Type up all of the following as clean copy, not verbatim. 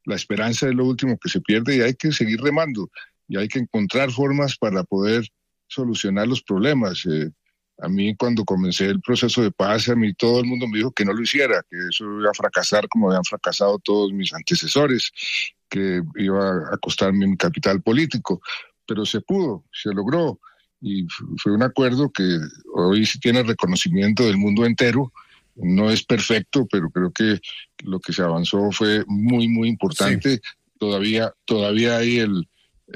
la esperanza es lo último que se pierde y hay que seguir remando y hay que encontrar formas para poder solucionar los problemas. A mí cuando comencé el proceso de paz, a mí todo el mundo me dijo que no lo hiciera, que eso iba a fracasar como habían fracasado todos mis antecesores, que iba a costarme mi capital político, pero se pudo, se logró y fue un acuerdo que hoy sí tiene reconocimiento del mundo entero. No es perfecto, pero creo que lo que se avanzó fue muy, muy importante. Sí. Todavía hay el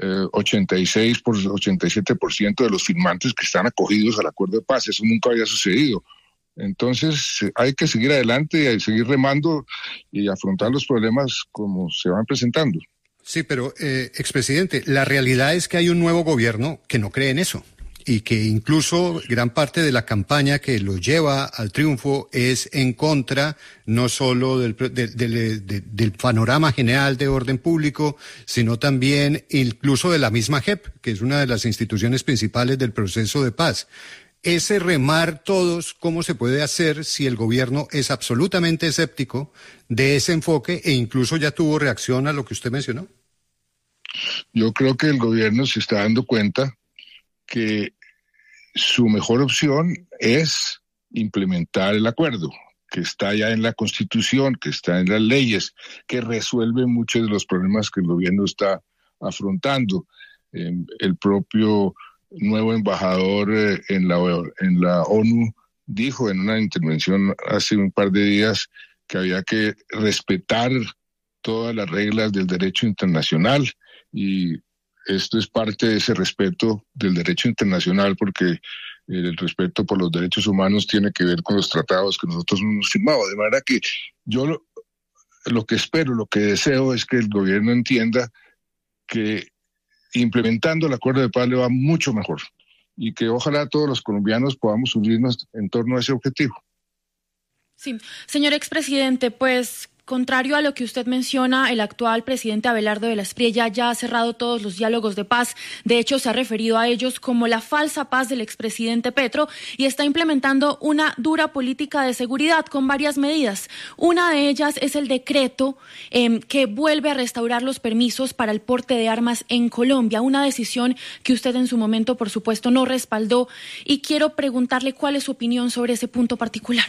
87% de los firmantes que están acogidos al acuerdo de paz. Eso nunca había sucedido. Entonces hay que seguir adelante y hay que seguir remando y afrontar los problemas como se van presentando. Sí, pero expresidente, la realidad es que hay un nuevo gobierno que no cree en eso. Y que incluso gran parte de la campaña que lo lleva al triunfo es en contra no solo del panorama general de orden público, sino también incluso de la misma JEP, que es una de las instituciones principales del proceso de paz. Ese remar todos, ¿cómo se puede hacer si el gobierno es absolutamente escéptico de ese enfoque e incluso ya tuvo reacción a lo que usted mencionó? Yo creo que el gobierno se está dando cuenta que su mejor opción es implementar el acuerdo, que está ya en la Constitución, que está en las leyes, que resuelve muchos de los problemas que el gobierno está afrontando. El propio nuevo embajador en la ONU dijo en una intervención hace un par de días que había que respetar todas las reglas del derecho internacional y esto es parte de ese respeto del derecho internacional porque el respeto por los derechos humanos tiene que ver con los tratados que nosotros hemos firmado. De manera que yo lo que espero, lo que deseo es que el gobierno entienda que implementando el acuerdo de paz le va mucho mejor y que ojalá todos los colombianos podamos unirnos en torno a ese objetivo. Sí, señor expresidente, pues contrario a lo que usted menciona, el actual presidente Abelardo de la Espriella ya ha cerrado todos los diálogos de paz. De hecho, se ha referido a ellos como la falsa paz del expresidente Petro y está implementando una dura política de seguridad con varias medidas. Una de ellas es el decreto que vuelve a restaurar los permisos para el porte de armas en Colombia, una decisión que usted en su momento, por supuesto, no respaldó. Y quiero preguntarle cuál es su opinión sobre ese punto particular.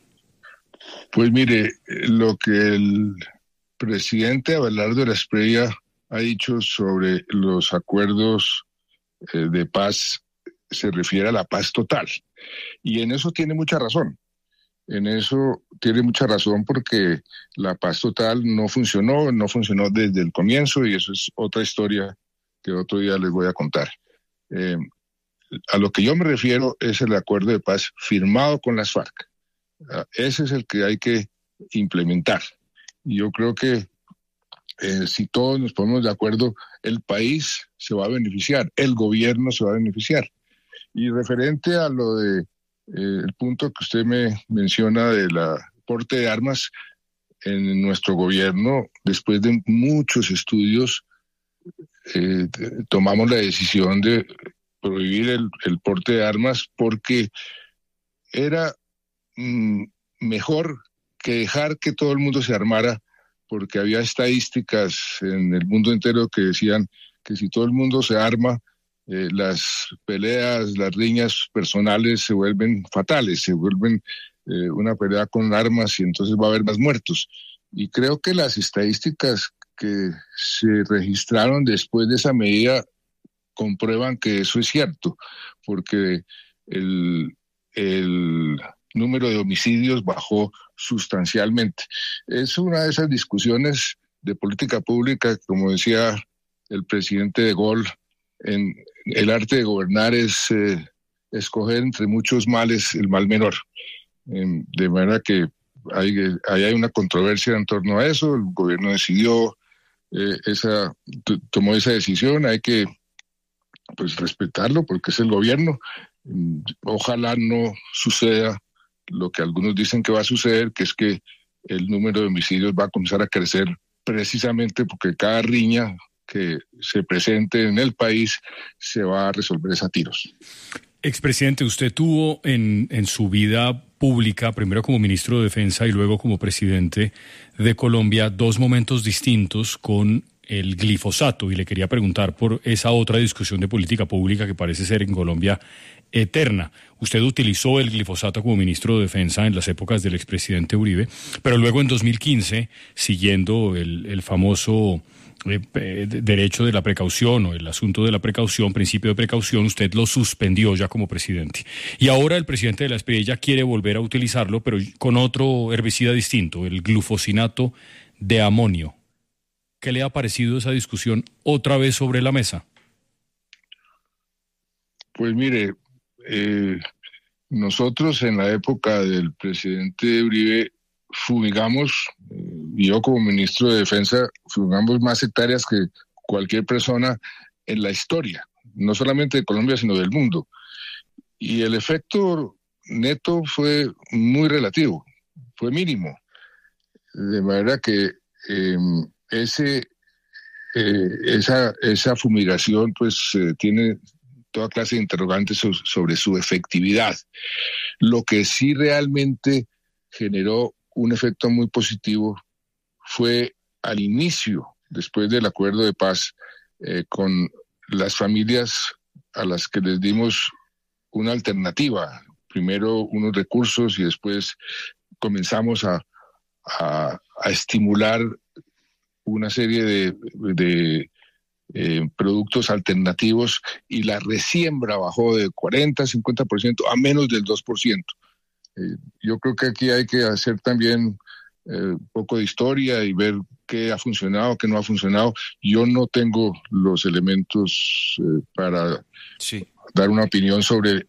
Pues mire, lo que el presidente Abelardo de la Espriella ha dicho sobre los acuerdos de paz se refiere a la paz total. Y en eso tiene mucha razón. En eso tiene mucha razón porque la paz total no funcionó desde el comienzo y eso es otra historia que otro día les voy a contar. A lo que yo me refiero es el acuerdo de paz firmado con las FARC. Ese es el que hay que implementar. Y yo creo que si todos nos ponemos de acuerdo, el país se va a beneficiar, el gobierno se va a beneficiar. Y referente a lo de el punto que usted me menciona del porte de armas, en nuestro gobierno, después de muchos estudios, tomamos la decisión de prohibir el porte de armas porque era mejor que dejar que todo el mundo se armara, porque había estadísticas en el mundo entero que decían que si todo el mundo se arma, las peleas, las riñas personales se vuelven fatales, se vuelven una pelea con armas y entonces va a haber más muertos. Y creo que las estadísticas que se registraron después de esa medida comprueban que eso es cierto, porque el número de homicidios bajó sustancialmente. Es una de esas discusiones de política pública, como decía el presidente de Gaulle, en el arte de gobernar es escoger entre muchos males el mal menor. De manera que hay una controversia en torno a eso, el gobierno decidió, tomó esa decisión, hay que pues respetarlo porque es el gobierno. Ojalá no suceda lo que algunos dicen que va a suceder, que es que el número de homicidios va a comenzar a crecer precisamente porque cada riña que se presente en el país se va a resolver a tiros. Expresidente, usted tuvo en su vida pública, primero como ministro de Defensa y luego como presidente de Colombia, dos momentos distintos con el glifosato, y le quería preguntar por esa otra discusión de política pública que parece ser en Colombia eterna. Usted utilizó el glifosato como ministro de Defensa en las épocas del expresidente Uribe, pero luego en 2015, siguiendo el famoso derecho de la precaución o el asunto de la precaución, principio de precaución, usted lo suspendió ya como presidente. Y ahora el presidente de la Espriella quiere volver a utilizarlo, pero con otro herbicida distinto, el glufosinato de amonio. ¿Qué le ha parecido esa discusión otra vez sobre la mesa? Pues mire, nosotros en la época del presidente Uribe fumigamos, yo como ministro de Defensa, fumigamos más hectáreas que cualquier persona en la historia, no solamente de Colombia, sino del mundo. Y el efecto neto fue muy relativo, fue mínimo. De manera que esa fumigación pues tiene toda clase de interrogantes sobre su efectividad. Lo que sí realmente generó un efecto muy positivo fue al inicio, después del acuerdo de paz, con las familias a las que les dimos una alternativa. Primero unos recursos y después comenzamos a estimular una serie de productos alternativos, y la resiembra bajó de 40-50% a menos del 2%. Yo creo que aquí hay que hacer también un poco de historia y ver qué ha funcionado, qué no ha funcionado. Yo no tengo los elementos para dar una opinión sobre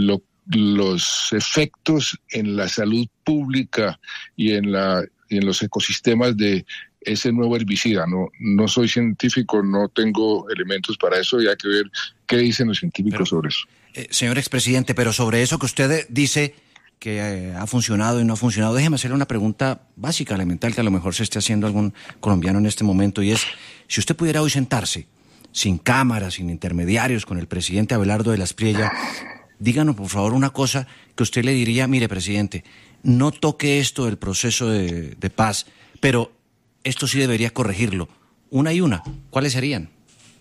los efectos en la salud pública y en los ecosistemas de ese nuevo herbicida. No soy científico, no tengo elementos para eso, y hay que ver qué dicen los científicos sobre eso. Señor expresidente, pero sobre eso que usted dice que ha funcionado y no ha funcionado, déjeme hacerle una pregunta básica, elemental, que a lo mejor se esté haciendo algún colombiano en este momento, y es, si usted pudiera hoy sentarse, sin cámaras, sin intermediarios, con el presidente Abelardo de la Espriella, díganos por favor una cosa que usted le diría: mire, presidente, no toque esto del proceso de paz, pero esto sí debería corregirlo. Una y una, ¿cuáles serían?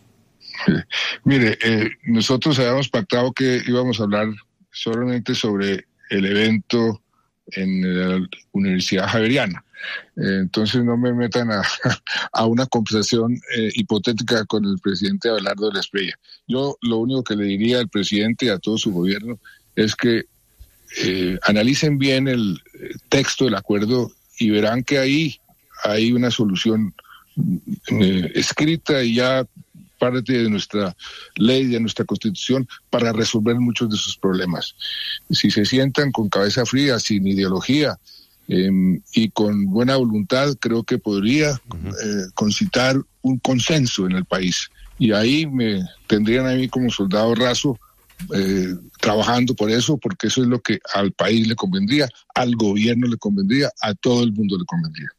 Mire, nosotros habíamos pactado que íbamos a hablar solamente sobre el evento en la Universidad Javeriana. Entonces no me metan a una conversación hipotética con el presidente Abelardo de la Espriella. Yo lo único que le diría al presidente y a todo su gobierno es que analicen bien el texto del acuerdo y verán que ahí hay una solución escrita y ya parte de nuestra ley, de nuestra Constitución, para resolver muchos de esos problemas. Si se sientan con cabeza fría, sin ideología y con buena voluntad, creo que podría concitar un consenso en el país. Y ahí me tendrían a mí como soldado raso trabajando por eso, porque eso es lo que al país le convendría, al gobierno le convendría, a todo el mundo le convendría.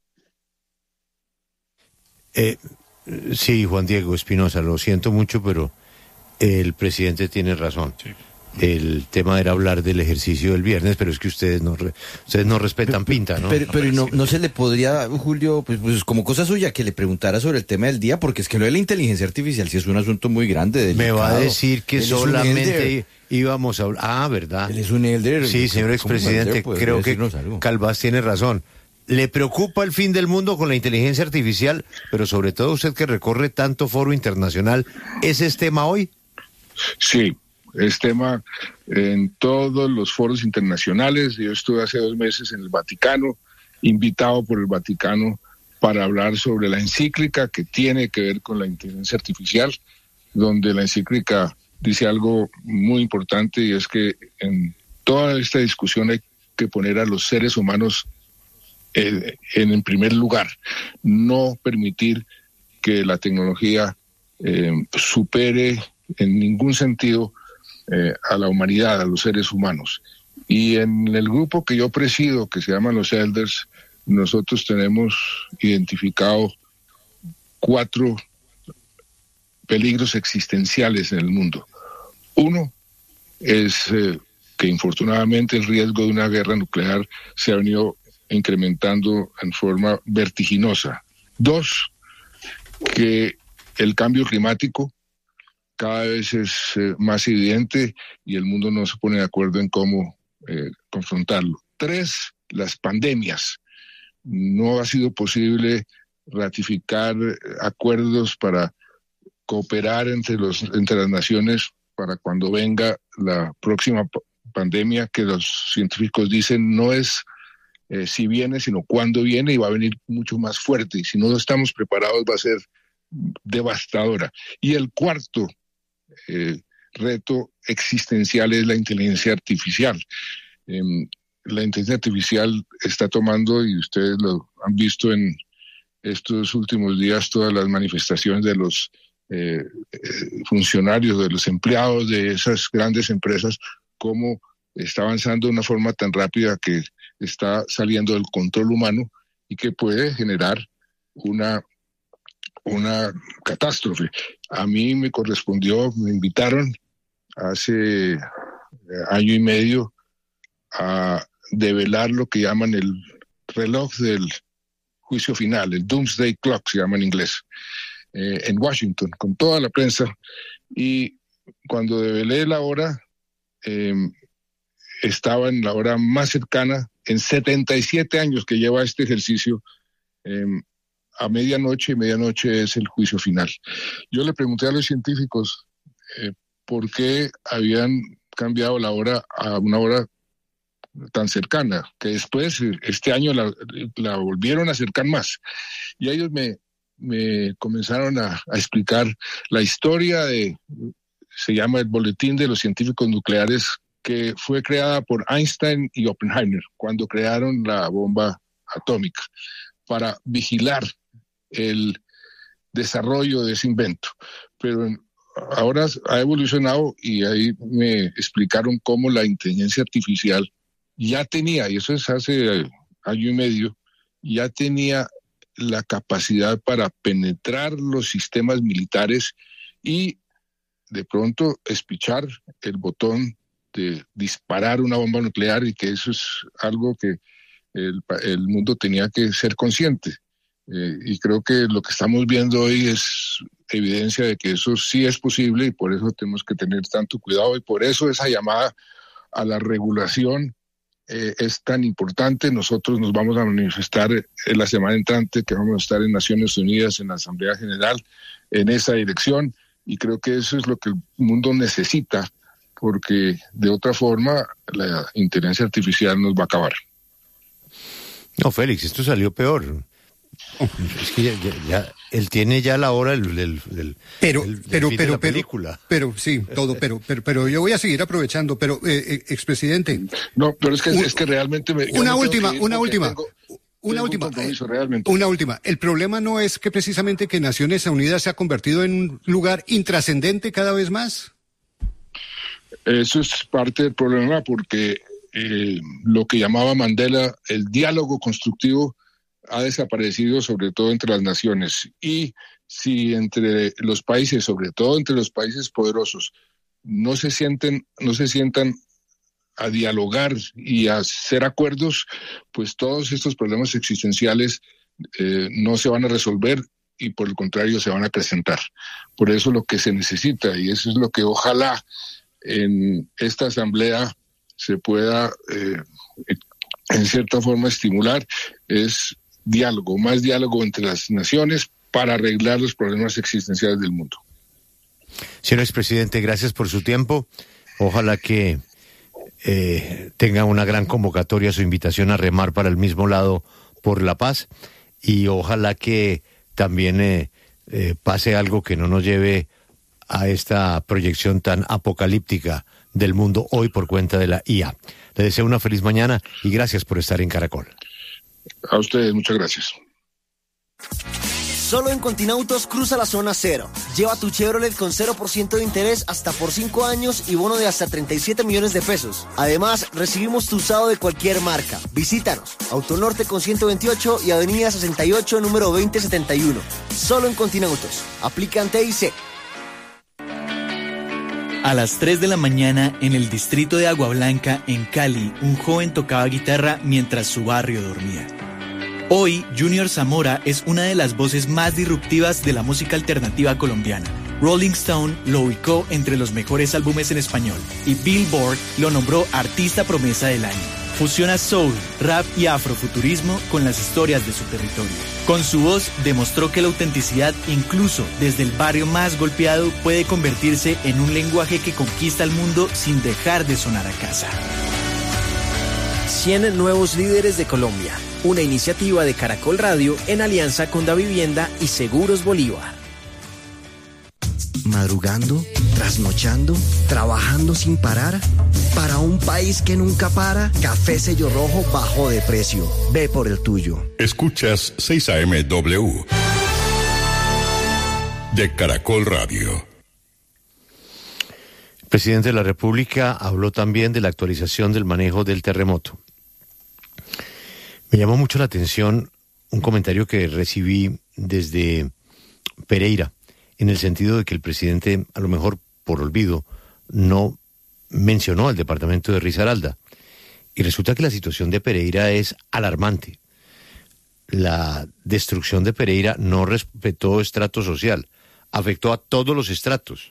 Sí, Juan Diego Espinosa, lo siento mucho, pero el presidente tiene razón. Sí. El tema era hablar del ejercicio del viernes, pero es que ustedes no respetan pinta, ¿no? Pero no se le podría, Julio, pues como cosa suya, que le preguntara sobre el tema del día, porque es que lo de la inteligencia artificial sí es un asunto muy grande. Delicado. Me va a decir que solamente íbamos a hablar. Ah, ¿verdad? Él es un elder. Sí, señor expresidente, creo que Calvás tiene razón. ¿Le preocupa el fin del mundo con la inteligencia artificial? Pero sobre todo usted que recorre tanto foro internacional, ¿ese es tema hoy? Sí, es tema en todos los foros internacionales. Yo estuve hace 2 meses en el Vaticano, invitado por el Vaticano para hablar sobre la encíclica que tiene que ver con la inteligencia artificial, donde la encíclica dice algo muy importante, y es que en toda esta discusión hay que poner a los seres humanos en primer lugar, no permitir que la tecnología supere en ningún sentido a la humanidad, a los seres humanos. Y en el grupo que yo presido, que se llama los Elders, nosotros tenemos identificado 4 peligros existenciales en el mundo. Uno es que infortunadamente el riesgo de una guerra nuclear se ha venido incrementando en forma vertiginosa. 2, que el cambio climático cada vez es más evidente y el mundo no se pone de acuerdo en cómo confrontarlo. 3, las pandemias. No ha sido posible ratificar acuerdos para cooperar entre las naciones para cuando venga la próxima pandemia, que los científicos dicen no es si viene, sino cuándo viene, y va a venir mucho más fuerte, y si no estamos preparados va a ser devastadora. Y el cuarto reto existencial es la inteligencia artificial. La inteligencia artificial está tomando, y ustedes lo han visto en estos últimos días, todas las manifestaciones de los funcionarios, de los empleados de esas grandes empresas, cómo está avanzando de una forma tan rápida que está saliendo del control humano y que puede generar una catástrofe. A mí me invitaron hace año y medio a develar lo que llaman el reloj del juicio final, el Doomsday Clock se llama en inglés, en Washington, con toda la prensa, y cuando develé la hora, estaba en la hora más cercana en 77 años que lleva este ejercicio. A medianoche es el juicio final. Yo le pregunté a los científicos por qué habían cambiado la hora a una hora tan cercana, que después este año la volvieron a acercar más. Y ellos me comenzaron a explicar la historia se llama el Boletín de los Científicos Nucleares, que fue creada por Einstein y Oppenheimer cuando crearon la bomba atómica, para vigilar el desarrollo de ese invento. Pero ahora ha evolucionado, y ahí me explicaron cómo la inteligencia artificial ya tenía, y eso es hace año y medio, ya tenía la capacidad para penetrar los sistemas militares y de pronto espichar el botón de disparar una bomba nuclear, y que eso es algo que el mundo tenía que ser consciente. Y creo que lo que estamos viendo hoy es evidencia de que eso sí es posible, y por eso tenemos que tener tanto cuidado, y por eso esa llamada a la regulación es tan importante. Nosotros nos vamos a manifestar en la semana entrante, que vamos a estar en Naciones Unidas, en la Asamblea General, en esa dirección, y creo que eso es lo que el mundo necesita, porque de otra forma la inteligencia artificial nos va a acabar. No, Félix, esto salió peor. Es que ya él tiene ya la hora del película. Pero sí, todo, pero yo voy a seguir aprovechando, pero expresidente. No, pero es que realmente una última. El problema no es que precisamente que Naciones Unidas se ha convertido en un lugar intrascendente cada vez más. Eso es parte del problema, porque lo que llamaba Mandela el diálogo constructivo ha desaparecido, sobre todo entre las naciones. Y si entre los países, sobre todo entre los países poderosos, no se sientan a dialogar y a hacer acuerdos, pues todos estos problemas existenciales no se van a resolver, y por el contrario se van a acrecentar. Por eso lo que se necesita, y eso es lo que ojalá en esta asamblea se pueda en cierta forma estimular, es diálogo, más diálogo entre las naciones para arreglar los problemas existenciales del mundo. Señor expresidente, gracias por su tiempo. Ojalá que tenga una gran convocatoria, su invitación a remar para el mismo lado por la paz, y ojalá que también pase algo que no nos lleve a esta proyección tan apocalíptica del mundo hoy por cuenta de la IA. Le deseo una feliz mañana y gracias por estar en Caracol. A ustedes, muchas gracias. Solo en Continautos cruza la zona cero. Lleva tu Chevrolet con 0% de interés hasta por 5 años y bono de hasta 37 millones de pesos. Además, recibimos tu usado de cualquier marca. Visítanos. Autonorte con 128 y Avenida 68, número 2071. Solo en Continautos. Aplican TIC. A las 3 de la mañana, en el distrito de Agua Blanca, en Cali, un joven tocaba guitarra mientras su barrio dormía. Hoy, Junior Zamora es una de las voces más disruptivas de la música alternativa colombiana. Rolling Stone lo ubicó entre los mejores álbumes en español y Billboard lo nombró Artista Promesa del Año. Fusiona soul, rap y afrofuturismo con las historias de su territorio. Con su voz demostró que la autenticidad, incluso desde el barrio más golpeado, puede convertirse en un lenguaje que conquista el mundo sin dejar de sonar a casa. 100 nuevos líderes de Colombia, una iniciativa de Caracol Radio en alianza con Davivienda y Seguros Bolívar. Madrugando, trasnochando, trabajando sin parar. Para un país que nunca para, Café Sello Rojo bajó de precio. Ve por el tuyo. Escuchas 6 AM-W de Caracol Radio. El presidente de la República habló también de la actualización del manejo del terremoto. Me llamó mucho la atención un comentario que recibí desde Pereira, en el sentido de que el presidente, a lo mejor por olvido, no mencionó al departamento de Risaralda. Y resulta que la situación de Pereira es alarmante. La destrucción de Pereira no respetó estrato social, afectó a todos los estratos.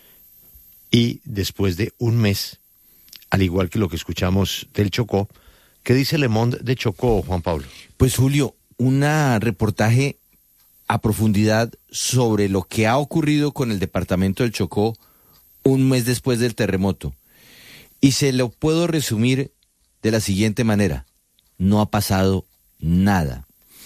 Y después de un mes, al igual que lo que escuchamos del Chocó, ¿qué dice Le Monde de Chocó, Juan Pablo? Pues Julio, un reportaje a profundidad sobre lo que ha ocurrido con el departamento del Chocó un mes después del terremoto. Y se lo puedo resumir de la siguiente manera: no ha pasado nada.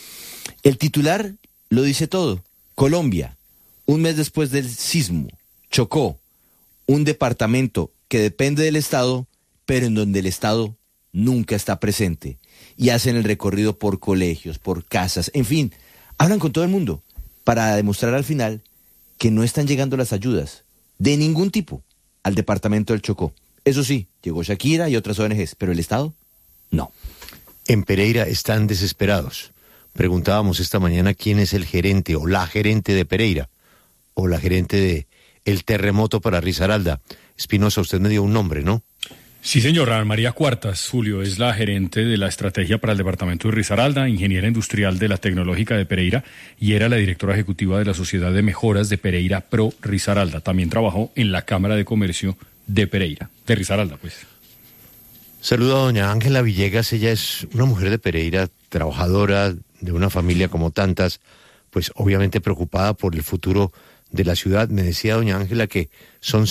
El titular lo dice todo. Colombia, un mes después del sismo. Chocó, un departamento que depende del Estado, pero en donde el Estado nunca está presente. Y hacen el recorrido por colegios, por casas, en fin, hablan con todo el mundo para demostrar al final que no están llegando las ayudas de ningún tipo al departamento del Chocó. Eso sí, llegó Shakira y otras ONGs, pero el Estado, no. En Pereira están desesperados. Preguntábamos esta mañana quién es el gerente o la gerente de Pereira o la gerente de el terremoto para Risaralda. Espinosa, usted me dio un nombre, ¿no? Sí, señor. Ana María Cuartas, Julio, es la gerente de la estrategia para el departamento de Risaralda, ingeniera industrial de la Tecnológica de Pereira y era la directora ejecutiva de la Sociedad de Mejoras de Pereira Pro Risaralda. También trabajó en la Cámara de Comercio de Pereira, de Risaralda, pues. Saludo a doña Ángela Villegas. Ella es una mujer de Pereira, trabajadora de una familia como tantas, pues obviamente preocupada por el futuro de la ciudad. Me decía doña Ángela que son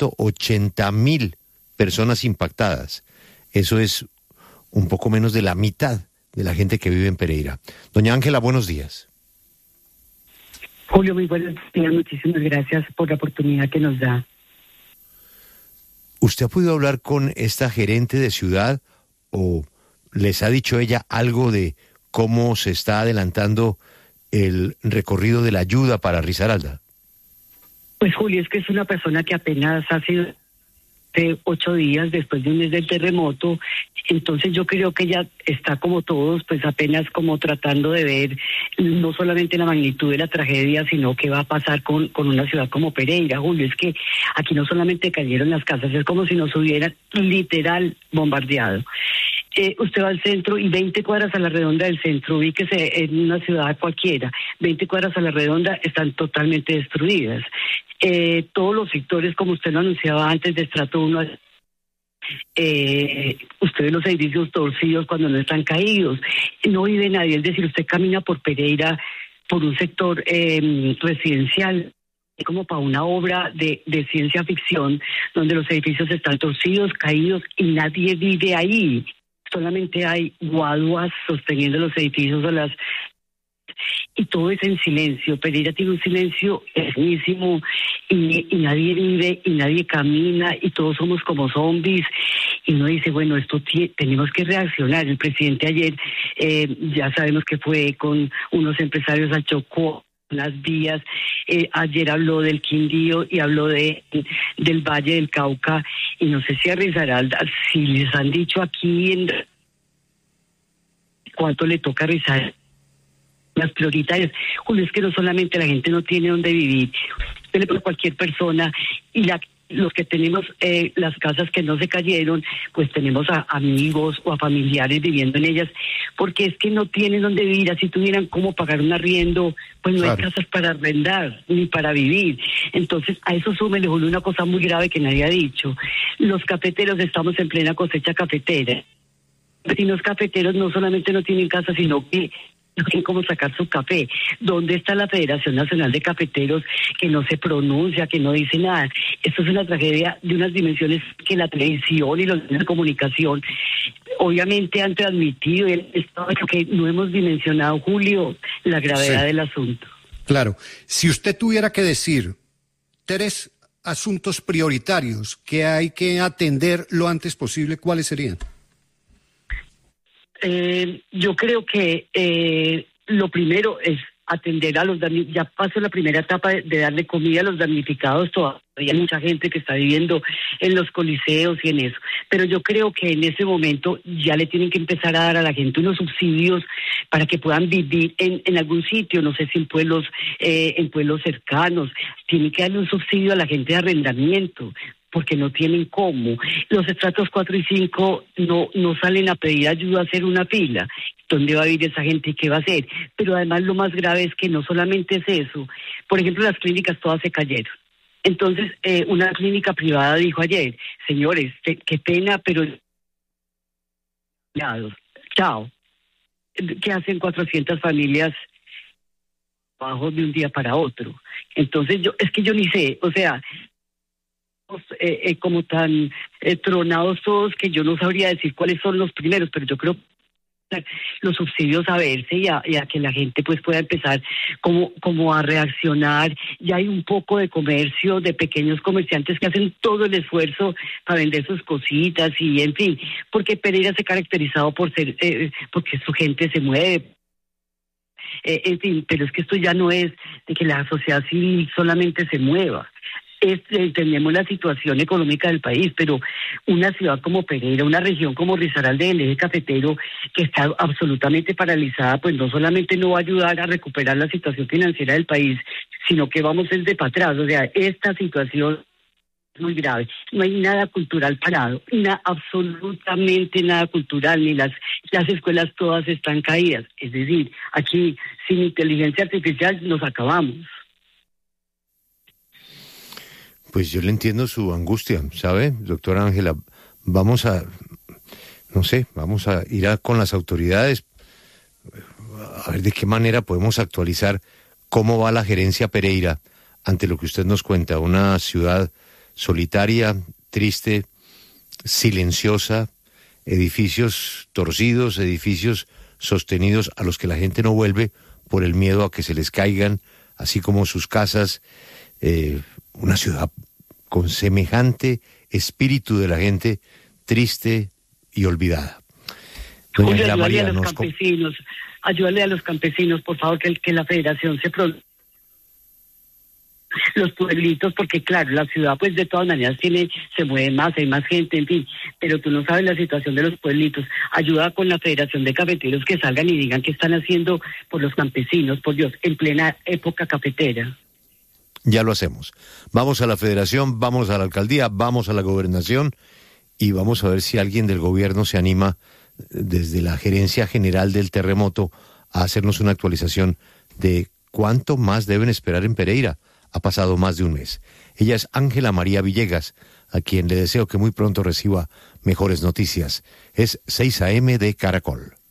180,000 personas impactadas. Eso es un poco menos de la mitad de la gente que vive en Pereira. Doña Ángela, buenos días. Julio, muy buenos días. Muchísimas gracias por la oportunidad que nos da. ¿Usted ha podido hablar con esta gerente de ciudad o les ha dicho ella algo de cómo se está adelantando el recorrido de la ayuda para Risaralda? Pues Julio, es que es una persona que apenas ha sido de 8 días después de un mes del terremoto, entonces yo creo que ella está como todos, pues apenas como tratando de ver no solamente la magnitud de la tragedia, sino qué va a pasar con una ciudad como Pereira. Julio, es que aquí no solamente cayeron las casas, es como si nos hubieran literal bombardeado. Usted va al centro y 20 cuadras a la redonda del centro, ubíquese en una ciudad cualquiera, 20 cuadras a la redonda están totalmente destruidas. Todos los sectores, como usted lo anunciaba antes, de estrato 1, usted ve los edificios torcidos cuando no están caídos, no vive nadie, es decir, usted camina por Pereira, por un sector residencial, como para una obra de ciencia ficción, donde los edificios están torcidos, caídos y nadie vive ahí. Solamente hay guaduas sosteniendo los edificios y todo es en silencio. Pereira tiene un silencio enormísimo y nadie vive y nadie camina y todos somos como zombies y uno dice, bueno, esto tenemos que reaccionar. El presidente ayer ya sabemos que fue con unos empresarios al Chocó, las vías, ayer habló del Quindío y habló del Valle del Cauca y no sé si a Risaralda, si les han dicho aquí cuánto le toca a Risaralda las prioritarias. Julio, es que no solamente la gente no tiene dónde vivir, usted le pone a cualquier persona y los que tenemos las casas que no se cayeron, pues tenemos a amigos o a familiares viviendo en ellas, porque es que no tienen dónde vivir. Así tuvieran cómo pagar un arriendo, pues no hay casas para arrendar ni para vivir. Entonces a eso súmele una cosa muy grave que nadie ha dicho. Los cafeteros estamos en plena cosecha cafetera. Y los cafeteros no solamente no tienen casa, sino que no tienen cómo sacar su café. ¿Dónde está la Federación Nacional de Cafeteros, que no se pronuncia, que no dice nada? Esto es una tragedia de unas dimensiones que la televisión y los medios de comunicación obviamente han transmitido, que no hemos dimensionado, Julio, la gravedad del asunto. Claro. Si usted tuviera que decir 3 asuntos prioritarios que hay que atender lo antes posible, ¿cuáles serían? Yo creo que lo primero es atender a los damnificados. Ya pasó la primera etapa de darle comida a los damnificados. Todavía hay mucha gente que está viviendo en los coliseos y en eso. Pero yo creo que en ese momento ya le tienen que empezar a dar a la gente unos subsidios para que puedan vivir en algún sitio, no sé si en pueblos cercanos. Tienen que darle un subsidio a la gente de arrendamiento, porque no tienen cómo. Los estratos 4 y 5 no salen a pedir ayuda, a hacer una fila. ¿Dónde va a vivir esa gente y qué va a hacer? Pero además lo más grave es que no solamente es eso. Por ejemplo, las clínicas todas se cayeron. Entonces, una clínica privada dijo ayer, señores, qué pena, pero chao. ¿Qué hacen 400 familias bajo de un día para otro? Entonces, yo ni sé, o sea, como tan tronados todos que yo no sabría decir cuáles son los primeros, pero yo creo los subsidios a verse y a que la gente pues pueda empezar como a reaccionar. Ya hay un poco de comercio, de pequeños comerciantes que hacen todo el esfuerzo para vender sus cositas y en fin, porque Pereira se ha caracterizado por ser, porque su gente se mueve. En fin, pero es que esto ya no es de que la sociedad civil solamente se mueva. Entendemos la situación económica del país, pero una ciudad como Pereira, una región como Risaralda del eje cafetero, que está absolutamente paralizada, pues no solamente no va a ayudar a recuperar la situación financiera del país, sino que vamos desde para atrás. O sea, esta situación es muy grave. No hay nada cultural parado, absolutamente nada cultural, ni las escuelas todas están caídas. Es decir, aquí sin inteligencia artificial nos acabamos. Pues yo le entiendo su angustia, ¿sabe, doctora Ángela? Vamos a ir con las autoridades a ver de qué manera podemos actualizar cómo va la gerencia Pereira ante lo que usted nos cuenta, una ciudad solitaria, triste, silenciosa, edificios torcidos, edificios sostenidos a los que la gente no vuelve por el miedo a que se les caigan, así como sus casas. Una ciudad con semejante espíritu de la gente triste y olvidada. Doña Ángela María, ayúdale a los campesinos, por favor, que la federación se los pueblitos, porque claro, la ciudad pues de todas maneras se mueve más, hay más gente, en fin, pero tú no sabes la situación de los pueblitos. Ayuda con la Federación de Cafeteros que salgan y digan qué están haciendo por los campesinos, por Dios, en plena época cafetera. Ya lo hacemos. Vamos a la federación, vamos a la alcaldía, vamos a la gobernación y vamos a ver si alguien del gobierno se anima desde la Gerencia General del Terremoto a hacernos una actualización de cuánto más deben esperar en Pereira. Ha pasado más de un mes. Ella es Ángela María Villegas, a quien le deseo que muy pronto reciba mejores noticias. Es 6 AM de Caracol.